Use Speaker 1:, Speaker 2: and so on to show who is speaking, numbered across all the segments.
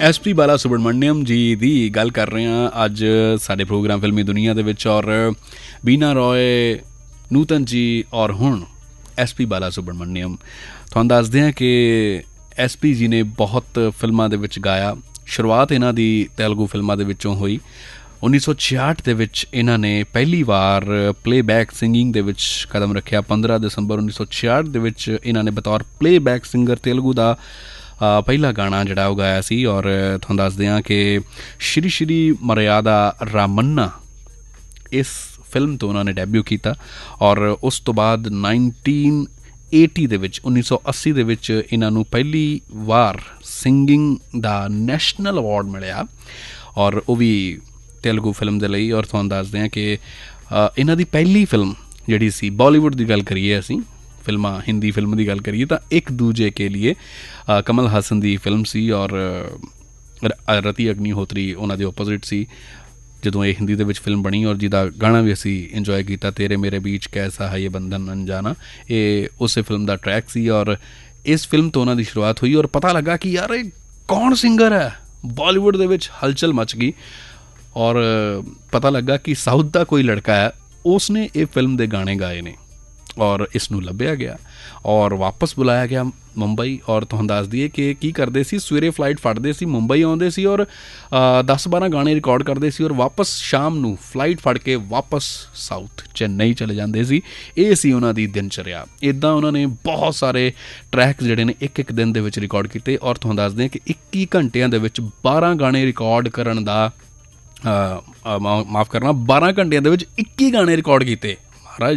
Speaker 1: SP ਬਾਲਾ ਸੁਬਰਮਣੀਅਮ ਜੀ ਦੀ ਗੱਲ ਕਰ ਰਹੇ ਹਾਂ ਅੱਜ ਸਾਡੇ ਪ੍ਰੋਗਰਾਮ ਫਿਲਮੀ ਦੁਨੀਆ ਦੇ ਵਿੱਚ। ਔਰ ਬੀਨਾ ਰੋਏ, ਨੂਤਨ ਜੀ ਔਰ ਹੁਣ SP ਬਾਲਾ ਸੁਬਰਮਣੀਅਮ। ਤੁਹਾਨੂੰ ਦੱਸਦੇ ਹਾਂ ਕਿ SP ਜੀ ਨੇ ਬਹੁਤ ਫਿਲਮਾਂ ਦੇ ਵਿੱਚ ਗਾਇਆ। ਸ਼ੁਰੂਆਤ ਇਹਨਾਂ ਦੀ ਤੇਲਗੂ ਫਿਲਮਾਂ ਦੇ ਵਿੱਚੋਂ ਹੋਈ। 1966 ਦੇ ਵਿੱਚ ਇਹਨਾਂ ਨੇ ਪਹਿਲੀ ਵਾਰ ਪਲੇਬੈਕ ਸਿੰਗਿੰਗ ਦੇ ਵਿੱਚ ਕਦਮ ਰੱਖਿਆ। 15 ਦਸੰਬਰ 1966 ਦੇ ਵਿੱਚ ਇਹਨਾਂ ਨੇ ਬਤੌਰ ਪਲੇਬੈਕ ਸਿੰਗਰ ਤੇਲਗੂ ਦਾ ਪਹਿਲਾ ਗਾਣਾ ਜਿਹੜਾ ਉਹ ਗਾਇਆ ਸੀ। ਔਰ ਤੁਹਾਨੂੰ ਦੱਸਦੇ ਹਾਂ ਕਿ ਸ਼੍ਰੀ ਸ਼੍ਰੀ ਮਰਿਆਦਾ ਰਾਮੰਨਾ ਇਸ ਫਿਲਮ ਤੋਂ ਉਹਨਾਂ ਨੇ ਡੈਬਿਊ ਕੀਤਾ। ਔਰ ਉਸ ਤੋਂ ਬਾਅਦ 1980 ਦੇ ਵਿੱਚ 1980 ਦੇ ਵਿੱਚ ਇਹਨਾਂ ਨੂੰ ਪਹਿਲੀ ਵਾਰ ਸਿੰਗਿੰਗ ਦਾ ਨੈਸ਼ਨਲ ਅਵਾਰਡ ਮਿਲਿਆ, ਔਰ ਉਹ ਵੀ ਤੇਲਗੂ ਫਿਲਮ ਦੇ ਲਈ। ਔਰ ਤੁਹਾਨੂੰ ਦੱਸਦੇ ਹਾਂ ਕਿ ਇਹਨਾਂ ਦੀ ਪਹਿਲੀ ਫਿਲਮ ਜਿਹੜੀ ਸੀ, ਬਾਲੀਵੁੱਡ ਦੀ ਗੱਲ ਕਰੀਏ ਅਸੀਂ, ਫਿਲਮਾਂ ਹਿੰਦੀ ਫਿਲਮ ਦੀ ਗੱਲ ਕਰੀਏ ਤਾਂ ਇੱਕ ਦੂਜੇ ਕੇ ਲੀਏ ਕਮਲ ਹਾਸਨ ਦੀ ਫਿਲਮ ਸੀ। ਔਰ ਰਤੀ ਅਗਨੀਹੋਤਰੀ ਉਹਨਾਂ ਦੇ ਓਪੋਜ਼ਿਟ ਸੀ ਜਦੋਂ ਇਹ ਹਿੰਦੀ ਦੇ ਵਿੱਚ ਫਿਲਮ ਬਣੀ। ਔਰ ਜਿਹਦਾ ਗਾਣਾ ਵੀ ਅਸੀਂ ਇੰਜੋਏ ਕੀਤਾ, ਤੇਰੇ ਮੇਰੇ ਬੀਚ ਕੈਸਾ ਹੈ ਇਹ ਬੰਧਨ ਅਣਜਾਣਾ, ਇਹ ਉਸੇ ਫਿਲਮ ਦਾ ਟਰੈਕ ਸੀ। ਔਰ ਇਸ ਫਿਲਮ ਤੋਂ ਉਹਨਾਂ ਦੀ ਸ਼ੁਰੂਆਤ ਹੋਈ ਔਰ ਪਤਾ ਲੱਗਾ ਕਿ ਯਾਰ ਇਹ ਕੌਣ ਸਿੰਗਰ ਹੈ। ਬਾਲੀਵੁੱਡ ਦੇ ਵਿੱਚ ਹਲਚਲ ਮਚ ਗਈ ਔਰ ਪਤਾ ਲੱਗਾ ਕਿ ਸਾਊਥ ਦਾ ਕੋਈ ਲੜਕਾ ਹੈ, ਉਸਨੇ ਇਹ ਫਿਲਮ ਦੇ ਗਾਣੇ ਗਾਏ ਨੇ। ਔਰ ਇਸ ਨੂੰ ਲੱਭਿਆ ਗਿਆ ਔਰ ਵਾਪਸ ਬੁਲਾਇਆ ਗਿਆ ਮੁੰਬਈ। ਔਰ ਤੁਹਾਨੂੰ ਦੱਸ ਦਈਏ ਕਿ ਕੀ ਕਰਦੇ ਸੀ, ਸਵੇਰੇ ਫਲਾਈਟ ਫੜਦੇ ਸੀ, ਮੁੰਬਈ ਆਉਂਦੇ ਸੀ ਔਰ 10-12 ਗਾਣੇ ਰਿਕਾਰਡ ਕਰਦੇ ਸੀ ਔਰ ਵਾਪਸ ਸ਼ਾਮ ਨੂੰ ਫਲਾਈਟ ਫੜ ਕੇ ਵਾਪਸ ਸਾਊਥ ਚੇਨਈ ਚਲੇ ਜਾਂਦੇ ਸੀ। ਇਹ ਸੀ ਉਹਨਾਂ ਦੀ ਦਿਨਚਰਿਆ। ਇੱਦਾਂ ਉਹਨਾਂ ਨੇ ਬਹੁਤ ਸਾਰੇ ਟਰੈਕ ਜਿਹੜੇ ਨੇ ਇੱਕ ਦਿਨ ਦੇ ਵਿੱਚ ਰਿਕਾਰਡ ਕੀਤੇ। ਔਰ ਤੁਹਾਨੂੰ ਦੱਸਦੇ ਕਿ 21 ਘੰਟਿਆਂ ਦੇ ਵਿੱਚ 12 ਗਾਣੇ ਰਿਕਾਰਡ ਕਰਨ ਦਾ ਮਾਫ ਕਰਨਾ 12 ਘੰਟਿਆਂ ਦੇ ਵਿੱਚ 21 ਗਾਣੇ ਰਿਕਾਰਡ ਕੀਤੇ। ਮਹਾਰਾਜ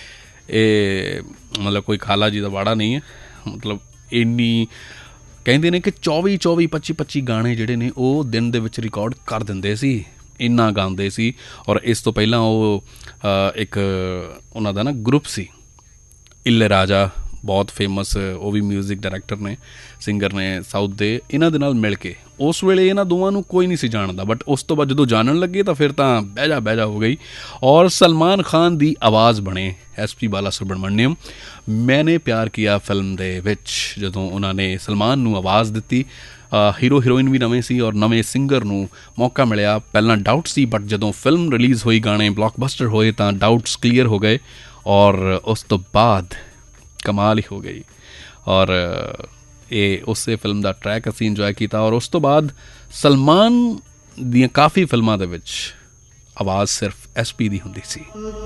Speaker 1: ਇਹ ਮਤਲਬ ਕੋਈ ਖਾਲਾ ਜੀ ਦਾ ਵਾੜਾ ਨਹੀਂ ਹੈ। ਮਤਲਬ ਇੰਨੀ ਕਹਿੰਦੇ ਨੇ ਕਿ 24 25 ਗਾਣੇ ਜਿਹੜੇ ਨੇ ਉਹ ਦਿਨ ਦੇ ਵਿੱਚ ਰਿਕਾਰਡ ਕਰ ਦਿੰਦੇ ਸੀ, ਇੰਨਾ ਗਾਉਂਦੇ ਸੀ। ਔਰ ਇਸ ਤੋਂ ਪਹਿਲਾਂ ਉਹ ਇੱਕ ਉਹਨਾਂ ਦਾ ਨਾ ਗਰੁੱਪ ਸੀ ਇਲੇ ਰਾਜਾ, ਬਹੁਤ ਫੇਮਸ, ਉਹ ਵੀ ਮਿਊਜ਼ਿਕ ਡਾਇਰੈਕਟਰ ਨੇ, ਸਿੰਗਰ ਨੇ ਸਾਊਥ ਦੇ। ਇਹਨਾਂ ਦੇ ਨਾਲ ਮਿਲ ਕੇ ਉਸ ਵੇਲੇ ਇਹਨਾਂ ਦੋਵਾਂ ਨੂੰ ਕੋਈ ਨਹੀਂ ਸੀ ਜਾਣਦਾ, ਬਟ ਉਸ ਤੋਂ ਬਾਅਦ ਜਦੋਂ ਜਾਣਨ ਲੱਗੇ ਤਾਂ ਫਿਰ ਤਾਂ ਬਹਿ ਜਾ ਹੋ ਗਈ। ਔਰ ਸਲਮਾਨ ਖਾਨ ਦੀ ਆਵਾਜ਼ ਬਣੇ SP ਬਾਲਾ ਸੁਬਰਮਣੀਅਮ। ਮੈਨੇ ਪਿਆਰ ਕੀਆ ਫਿਲਮ ਦੇ ਵਿੱਚ ਜਦੋਂ ਉਹਨਾਂ ਨੇ ਸਲਮਾਨ ਨੂੰ ਆਵਾਜ਼ ਦਿੱਤੀ, ਹੀਰੋ ਹੀਰੋਇਨ ਵੀ ਨਵੇਂ ਸੀ ਔਰ ਨਵੇਂ ਸਿੰਗਰ ਨੂੰ ਮੌਕਾ ਮਿਲਿਆ। ਪਹਿਲਾਂ ਡਾਊਟ ਸੀ, ਬਟ ਜਦੋਂ ਫਿਲਮ ਰਿਲੀਜ਼ ਹੋਈ, ਗਾਣੇ ਬਲੌਕਬਸਟਰ ਹੋਏ ਤਾਂ ਡਾਊਟਸ ਕਲੀਅਰ ਹੋ ਗਏ ਔਰ ਉਸ ਤੋਂ ਬਾਅਦ ਕਮਾਲ ਹੀ ਹੋ ਗਈ। ਔਰ ਇਹ ਉਸੇ ਫਿਲਮ ਦਾ ਟਰੈਕ ਅਸੀਂ ਇੰਜੋਏ ਕੀਤਾ। ਔਰ ਉਸ ਤੋਂ ਬਾਅਦ ਸਲਮਾਨ ਦੀਆਂ ਕਾਫੀ ਫਿਲਮਾਂ ਦੇ ਵਿੱਚ ਆਵਾਜ਼ ਸਿਰਫ SP ਦੀ ਹੁੰਦੀ ਸੀ।